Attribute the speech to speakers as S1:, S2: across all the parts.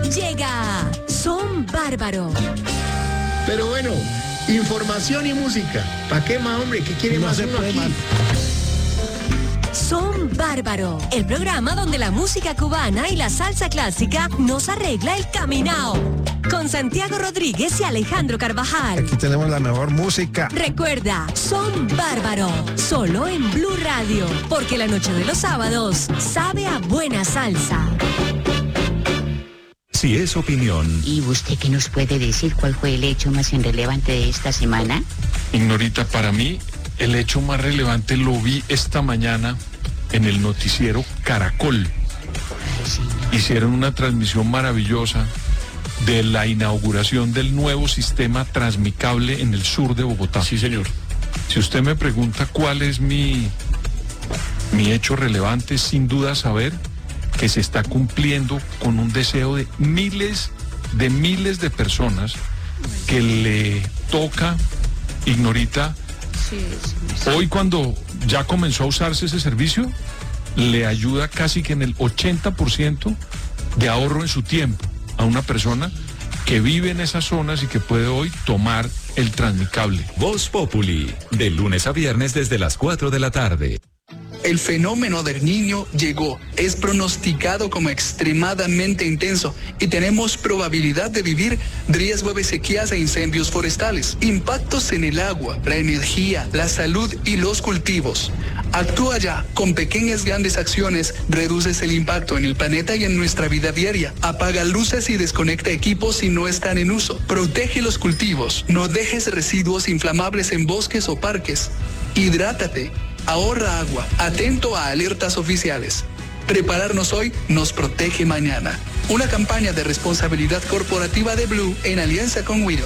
S1: Llega Son Bárbaro.
S2: Pero bueno, información y música. ¿Para qué más, hombre? ¿Qué quiere más uno aquí?
S1: Son Bárbaro, el programa donde la música cubana y la salsa clásica nos arregla el caminao. Con Santiago Rodríguez y Alejandro Carvajal.
S3: Aquí tenemos la mejor música.
S1: Recuerda, Son Bárbaro, solo en Blue Radio, porque la noche de los sábados sabe a buena salsa.
S4: Si es opinión.
S5: ¿Y usted qué nos puede decir? ¿Cuál fue el hecho más relevante de esta semana?
S6: Ignorita, para mí, el hecho más relevante lo vi esta mañana en el noticiero Caracol. Hicieron una transmisión maravillosa de la inauguración del nuevo sistema Transmicable en el sur de Bogotá.
S7: Sí, señor.
S6: Si usted me pregunta cuál es mi hecho relevante, sin duda saber que se está cumpliendo con un deseo de miles de personas que le toca, Ignorita,
S5: Sí.
S6: hoy cuando ya comenzó a usarse ese servicio, le ayuda casi que en el 80% de ahorro en su tiempo a una persona que vive en esas zonas y que puede hoy tomar el Transmicable.
S4: Voz Populi, de lunes a viernes desde las 4 de la tarde.
S8: El fenómeno del Niño llegó, es pronosticado como extremadamente intenso y tenemos probabilidad de vivir riesgo de sequías e incendios forestales, impactos en el agua, la energía, la salud y los cultivos. Actúa ya, con pequeñas grandes acciones reduces el impacto en el planeta y en nuestra vida diaria. Apaga luces y desconecta equipos si no están en uso. Protege los cultivos, no dejes residuos inflamables en bosques o parques. Hidrátate. Ahorra agua, atento a alertas oficiales. Prepararnos hoy nos protege mañana. Una campaña de responsabilidad corporativa de Blue en alianza con Wido.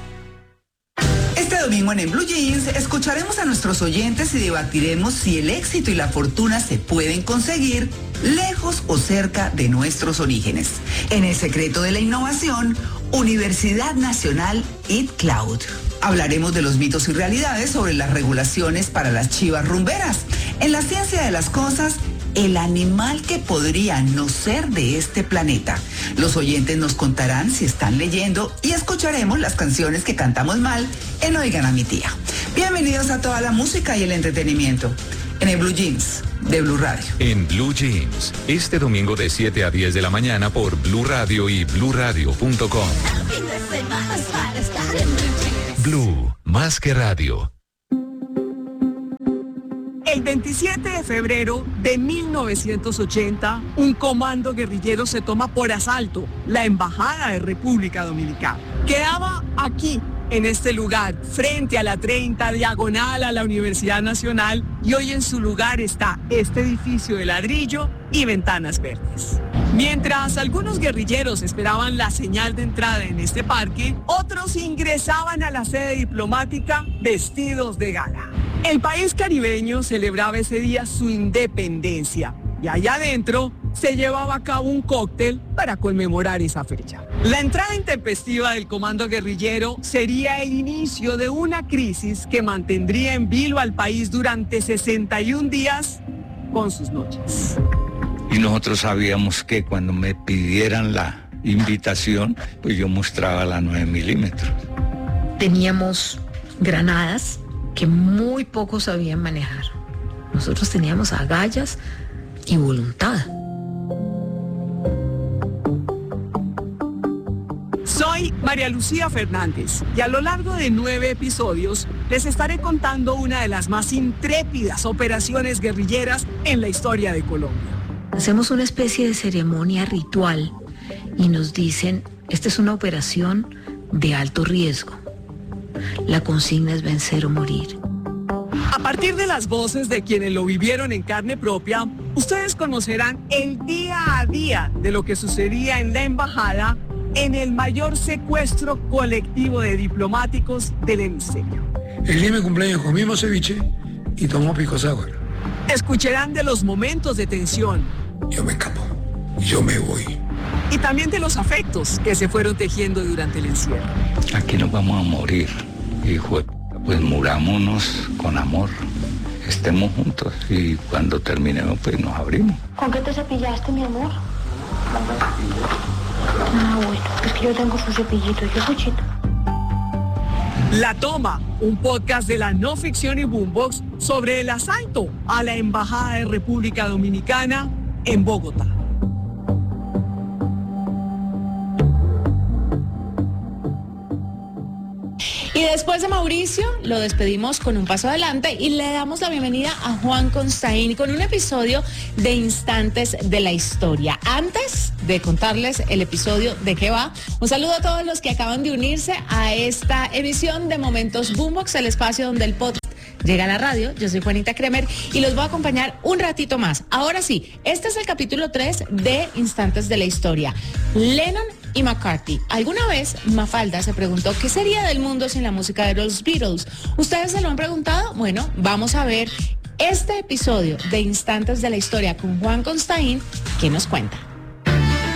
S9: Este domingo en Blue Jeans escucharemos a nuestros oyentes y debatiremos si el éxito y la fortuna se pueden conseguir lejos o cerca de nuestros orígenes. En El secreto de la innovación, Universidad Nacional IT Cloud. Hablaremos de los mitos y realidades sobre las regulaciones para las chivas rumberas. En La ciencia de las cosas, el animal que podría no ser de este planeta. Los oyentes nos contarán si están leyendo y escucharemos las canciones que cantamos mal en Oigan a mi tía. Bienvenidos a toda la música y el entretenimiento en el Blue Jeans de Blue Radio.
S4: En Blue Jeans, este domingo de 7 a 10 de la mañana por Blue Radio y bluradio.com. Blue, más que radio.
S10: El 27 de febrero de 1980, un comando guerrillero se toma por asalto la Embajada de República Dominicana. Quedaba aquí, en este lugar, frente a la 30, diagonal a la Universidad Nacional, y hoy en su lugar está este edificio de ladrillo y ventanas verdes. Mientras algunos guerrilleros esperaban la señal de entrada en este parque, otros ingresaban a la sede diplomática vestidos de gala. El país caribeño celebraba ese día su independencia y allá adentro se llevaba a cabo un cóctel para conmemorar esa fecha. La entrada intempestiva del comando guerrillero sería el inicio de una crisis que mantendría en vilo al país durante 61 días con sus noches.
S11: Y nosotros sabíamos que cuando me pidieran la invitación, pues yo mostraba la 9 milímetros.
S12: Teníamos granadas que muy pocos sabían manejar. Nosotros teníamos agallas y voluntad.
S10: Soy María Lucía Fernández y a lo largo de 9 episodios les estaré contando una de las más intrépidas operaciones guerrilleras en la historia de Colombia.
S12: Hacemos una especie de ceremonia ritual y nos dicen, esta es una operación de alto riesgo. La consigna es vencer o morir.
S10: A partir de las voces de quienes lo vivieron en carne propia, ustedes conocerán el día a día de lo que sucedía en la embajada en el mayor secuestro colectivo de diplomáticos del hemisferio.
S2: El día de mi cumpleaños comimos ceviche y tomamos pisco sour.
S10: Escucharán de los momentos de tensión.
S2: Yo me escapo, yo me voy.
S10: Y también de los afectos que se fueron tejiendo durante el encierro.
S11: Aquí nos vamos a morir, hijo. Pues murámonos con amor, estemos juntos y cuando terminemos pues nos abrimos.
S13: ¿Con qué te cepillaste, mi amor?
S12: Ah, bueno, es que yo tengo su cepillito y su cuchito.
S10: La Toma, un podcast de la no ficción y Boombox sobre el asalto a la Embajada de República Dominicana en Bogotá.
S7: Y después de Mauricio, lo despedimos con un paso adelante y le damos la bienvenida a Juan Constaín con un episodio de Instantes de la Historia. Antes de contarles el episodio de qué va, un saludo a todos los que acaban de unirse a esta emisión de Momentos Boombox, el espacio donde el podcast llega a la radio. Yo soy Juanita Kremer y los voy a acompañar un ratito más. Ahora sí, este es el capítulo 3 de Instantes de la Historia. Lennon y McCartney. ¿Alguna vez Mafalda se preguntó qué sería del mundo sin la música de los Beatles? ¿Ustedes se lo han preguntado? Bueno, vamos a ver este episodio de Instantes de la Historia con Juan Constaín, que nos cuenta.